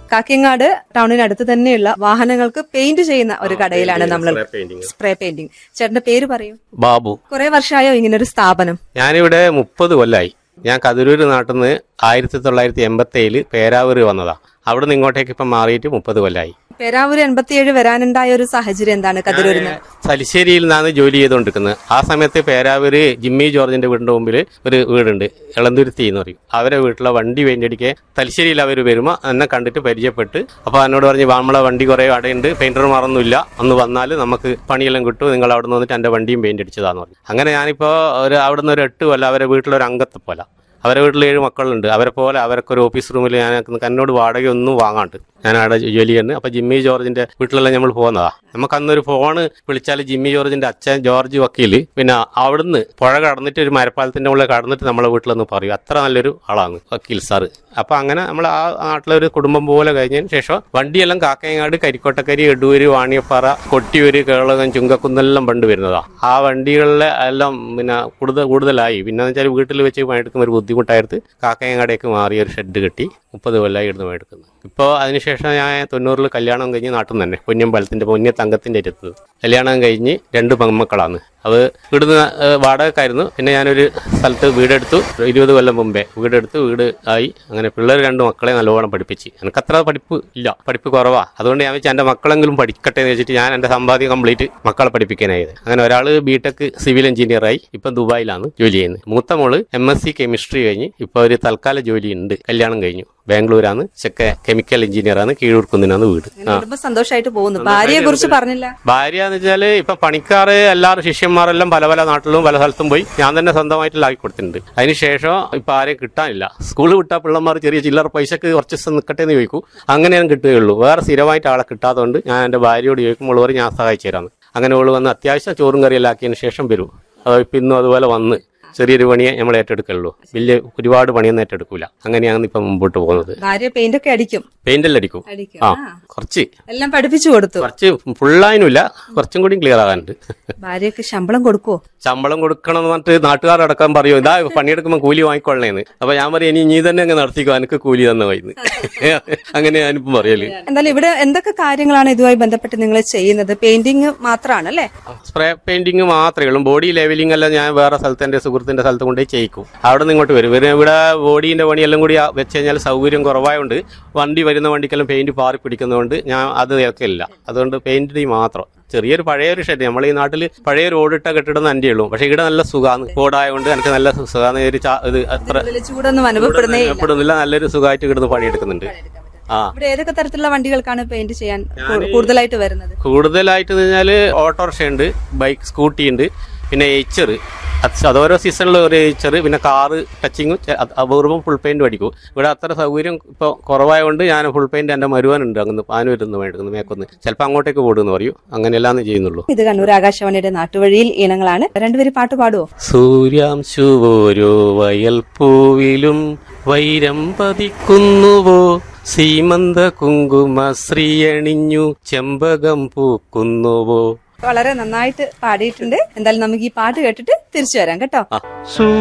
കാക്കിയങ്ങാട് ടൗണിനടുത്ത് തന്നെയുള്ള വാഹനങ്ങൾക്ക് പെയിന്റ് ചെയ്യുന്ന ഒരു കടയിലാണ് നമ്മൾ. Spray painting. ചേട്ടന്റെ പേര് പറയൂ. ബാബു. കുറെ വർഷമായോ ഇങ്ങനെ ഒരു സ്ഥാപനം? ഞാനിവിടെ 30 കൊല്ലായി. ഞാൻ കതിരൂര് നാട്ടിൽ നിന്ന് 1987 പേരാവൂര് വന്നതാ. അവിടുന്ന് ഇങ്ങോട്ടേക്ക് ഇപ്പം മാറിയിട്ട് 30 കൊല്ലായി. പേരാവൂര് 87 വരാനുണ്ടായ ഒരു സാഹചര്യം എന്താണ്? കതിരൂരിന് തലശ്ശേരിയിൽ നിന്നാണ് ജോലി ചെയ്തുകൊണ്ടിരിക്കുന്നത്. ആ സമയത്ത് പേരാവൂര് ജിമ്മി ജോർജിന്റെ വീടിന്റെ മുമ്പിൽ ഒരു വീടുണ്ട്, എളന്തുരുത്തി എന്ന് പറയും. അവരെ വീട്ടിലെ വണ്ടി പെയിന്റടിക്കെ തലശ്ശേരിയിൽ അവർ വരുമ്പോൾ എന്നെ കണ്ടിട്ട് പരിചയപ്പെട്ട്, അപ്പൊ എന്നോട് പറഞ്ഞ് നമ്മളെ വണ്ടി കുറെ അടയുണ്ട്, പെയിന്റർമാരൊന്നുമില്ല, ഒന്ന് വന്നാൽ നമുക്ക് പണിയെല്ലാം കിട്ടും, നിങ്ങൾ അവിടെ നിന്ന് വന്നിട്ട് എന്റെ വണ്ടിയും പെയിന്റ് അടിച്ചതാന്ന് പറഞ്ഞു. അങ്ങനെ ഞാനിപ്പോ അവിടെ നിന്ന് ഒരു 8 കൊല്ലം അവരെ വീട്ടിലൊരു അംഗത്തെ പോലെ. അവരെ വീട്ടിൽ 7 മക്കളുണ്ട്. അവരെ പോലെ അവരൊക്കെ ഒരു ഓഫീസ് റൂമിൽ ഞാൻ എന്നോട് വാടകയൊന്നും വാങ്ങാണ്ട് ഞാൻ അവിടെ ജോലി ചെയ്യുന്നത്. അപ്പൊ ജിമ്മി ജോർജിന്റെ വീട്ടിലെല്ലാം നമ്മൾ പോകുന്നതാ. നമുക്ക് അന്നൊരു ഫോണ് വിളിച്ചാൽ ജിമ്മി ജോർജിന്റെ അച്ഛൻ ജോർജ് വക്കീല് പിന്നെ അവിടുന്ന് പുഴ കടന്നിട്ട് ഒരു മരപ്പാലത്തിന്റെ മുകളിൽ കടന്നിട്ട് നമ്മളെ വീട്ടിലൊന്ന് പറയും. അത്ര നല്ലൊരു ആളാണ് വക്കീൽ സാറ്. അപ്പൊ അങ്ങനെ നമ്മൾ ആ നാട്ടിലെ ഒരു കുടുംബം പോലെ കഴിഞ്ഞതിന് ശേഷം വണ്ടിയെല്ലാം കാക്കയങ്ങാട്, കരിക്കോട്ടക്കരി, എടൂര്, വാണിയപ്പാറ, കൊട്ടിയൂര്, കേളകം, ചുങ്കക്കുന്നെല്ലാം പണ്ട് വരുന്നതാ. ആ വണ്ടികളിലെ എല്ലാം പിന്നെ കൂടുതലായി. പിന്നെ വെച്ചാൽ വീട്ടിൽ വെച്ച് പണിയെടുക്കുമ്പോൾ ഒരു ബുദ്ധിമുട്ടായിട്ട് കാക്കയങ്ങാടേക്ക് മാറി ഒരു ഷെഡ് കെട്ടി 30 കൊല്ലമായി ഇടുന്ന് പണിയെടുക്കുന്നത്. ഇപ്പോൾ അതിനുശേഷം ഞാൻ 90 കല്യാണം കഴിഞ്ഞ് നാട്ടിൽ നിന്ന് തന്നെ പൊന്നമ്പലത്തിന്റെ തങ്കത്തിന്റെ അടുത്ത് കല്യാണം കഴിഞ്ഞ് 2 പെൺമക്കളാണ്. അത് ഇവിടുന്ന് വാടകക്കായിരുന്നു. പിന്നെ ഞാനൊരു സ്ഥലത്ത് വീടെടുത്തു. 20 കൊല്ലം മുമ്പേ വീടെടുത്ത് വീട് ആയി. അങ്ങനെ പിള്ളേർ 2 മക്കളെ നല്ലോണം പഠിപ്പിച്ച്. എനിക്കത്ര പഠിപ്പ് ഇല്ല, പഠിപ്പ് കുറവാ. അതുകൊണ്ട് ഞാൻ വെച്ചാൽ എന്റെ മക്കളെങ്കിലും പഠിക്കട്ടെ എന്ന് വെച്ചിട്ട് ഞാൻ എന്റെ സമ്പാദ്യം കംപ്ലീറ്റ് മക്കളെ പഠിപ്പിക്കാനായത്. അങ്ങനെ ഒരാള് ബിടെക് സിവിൽ എഞ്ചിനീയറായി ഇപ്പം ദുബായിലാണ് ജോലി ചെയ്യുന്നത്. മൂത്ത മോള് MSc കെമിസ്ട്രി കഴിഞ്ഞ് ഇപ്പൊ ഒരു തൽക്കാല ജോലി ഉണ്ട്. കല്യാണം കഴിഞ്ഞു. ബാംഗ്ലൂരാണ്. ചെക്ക കെമിക്കൽ എഞ്ചിനീയറാണ്. കീഴൂർക്കുന്നിനാണ് വീട്. സന്തോഷമായിട്ട് പോകുന്നു. ഭാര്യയെ കുറിച്ച് പറഞ്ഞില്ല. ഭാര്യ എന്ന് വെച്ചാല് ഇപ്പൊ പണിക്കാറ് എല്ലാവരും ശിഷ്യന്മാരെല്ലാം പല നാട്ടിലും പല സ്ഥലത്തും പോയി. ഞാൻ തന്നെ സ്വന്തമായിട്ട് ആക്കി കൊടുത്തിട്ടുണ്ട്. അതിനുശേഷം ഇപ്പൊ ആരെയും കിട്ടാനില്ല. സ്കൂൾ വിട്ടാ പിള്ളമാർ ചെറിയ ചില്ലറ പൈസക്ക് കുറച്ച് ദിവസം നിൽക്കട്ടെ എന്ന് ചോദിക്കും. അങ്ങനെ ഞാൻ കിട്ടുകയുള്ളൂ. വേറെ സ്ഥിരമായിട്ട് ആളെ കിട്ടാത്തതുകൊണ്ട് ഞാൻ എന്റെ ഭാര്യയോട് ചോദിക്കുമ്പോൾ ഓള് ഞാൻ സഹായിച്ചു തരാമെന്ന്. അങ്ങനെ ഓള് വന്ന് അത്യാവശ്യം ചോറും കറിയെല്ലാം ആക്കിയതിന് ശേഷം വരും. ഇപ്പൊ ഇന്നും അതുപോലെ വന്ന് ചെറിയൊരു പണിയെ നമ്മൾ ഏറ്റെടുക്കുള്ളൂ. വലിയ ഒരുപാട് പണിയൊന്നും ഏറ്റെടുക്കൂല. അങ്ങനെയാണ് ഇപ്പൊ മുമ്പോട്ട് പോകുന്നത്. ഭാര്യ പെയിന്റ് ഒക്കെ അടിക്കും? പെയിന്റെല്ലാം അടിക്കും. ആ, കുറച്ച് എല്ലാം പഠിപ്പിച്ചു കൊടുത്തു. കുറച്ച് ഫുള്ളായില്ല, കുറച്ചും കൂടി ക്ലിയർ ആകാനുണ്ട്. ഭാര്യക്ക് ശമ്പളം കൊടുക്കുവോ? ശമ്പളം കൊടുക്കണം എന്ന് പറഞ്ഞിട്ട് നാട്ടുകാരടക്കം പറയും, ഇതാ പണിയെടുക്കുമ്പോൾ കൂലി വാങ്ങിക്കൊള്ളേന്ന്. അപ്പൊ ഞാൻ പറയും, ഇനി നീ തന്നെ അങ്ങ് നടത്തിക്കോ, എനിക്ക് കൂലി തന്നെ വൈന്ന്. അങ്ങനെ ഞാനിപ്പം പറയല്. എന്തായാലും ഇവിടെ എന്തൊക്കെ കാര്യങ്ങളാണ് ഇതുമായി ബന്ധപ്പെട്ട് നിങ്ങൾ ചെയ്യുന്നത്? പെയിന്റിങ് മാത്രമാണ് അല്ലേ? സ്പ്രേ പെയിന്റിങ് മാത്രമേ ഉള്ളൂ. ബോഡി ലെവലിംഗ് എല്ലാം ഞാൻ വേറെ സ്ഥലത്ത് എന്റെ സുഹൃത്തിന്റെ സ്ഥലത്ത് കൊണ്ടുപോയി ചെയ്യിക്കും. അവിടെ നിന്ന് ഇങ്ങോട്ട് വരും. ഇവിടെ ബോഡീന്റെ പണിയെല്ലാം കൂടി വെച്ച് കഴിഞ്ഞാൽ സൗകര്യം കുറവായതുകൊണ്ട് വണ്ടി വരുന്ന വണ്ടിക്കെല്ലാം പെയിന്റ് പാറി പിടിക്കുന്നതുകൊണ്ട് ഞാൻ അത് ഇല്ല. അതുകൊണ്ട് പെയിന്റ് മാത്രം. ചെറിയൊരു പഴയൊരു ഷെഡ്. നമ്മൾ ഈ നാട്ടിൽ പഴയൊരു ഓടിട്ട കെട്ടിടം തന്നെ ഉള്ളൂ. പക്ഷെ ഇവിടെ നല്ല സുഖമാണ്. ഓടായതുകൊണ്ട് എനിക്ക് നല്ല സുഖമാണ്. ഇത് അത്ര ചൂടൊന്നും അനുഭവപ്പെടുന്നില്ല. നല്ലൊരു സുഖമായിട്ട് കിടന്ന് പണിയെടുക്കുന്നുണ്ട്. ഇവിടെ ഏതൊക്കെ തരത്തിലുള്ള വണ്ടികൾക്കാണ് പെയിന്റ് ചെയ്യാൻ കൂടുതലായിട്ട് വരുന്നത്? കൂടുതലായിട്ട് പറഞ്ഞാല് ഓട്ടോറിക്ഷ ഉണ്ട്, ബൈക്ക്, സ്കൂട്ടി ഉണ്ട്, പിന്നെ എയ്ച്ചർ. അതോരോ സീസണിൽ ഒരു എയ്ച്ചർ, പിന്നെ കാറ് ടച്ചിങ്ങും അപൂർവം ഫുൾ പെയിന്റ് അടിക്കും. ഇവിടെ അത്ര സൗകര്യം ഇപ്പൊ കുറവായതുകൊണ്ട് ഞാൻ ഫുൾ പെയിന്റ് എന്റെ മരുവാനുണ്ട് അങ്ങ് പാനൂരുന്ന് മേടിക്കുന്നു മേക്കൊന്ന്. ചിലപ്പോൾ അങ്ങോട്ടേക്ക് കൂടുന്നു പറയും. അങ്ങനെയെല്ലാം ചെയ്യുന്നുള്ളൂ. ഇത് കണ്ണൂർ ആകാശവാണിയുടെ നാട്ടുവഴിയിൽ ഈണങ്ങളാണ്. രണ്ടുപേരും പാട്ട് പാടുവോ? സൂര്യാംശുവോരോ വയൽപ്പൂവിലും വൈരം പതിക്കുന്നുവോ, സീമന്ത കുങ്കുമ ശ്രീയണിഞ്ഞു ചെമ്പകം പൂക്കുന്നുവോ. വളരെ നന്നായിട്ട് പാടിയിട്ടുണ്ട്. എന്തായാലും നമുക്ക് ഈ പാട്ട് കേട്ടിട്ട് തിരിച്ചു വരാം കേട്ടോ.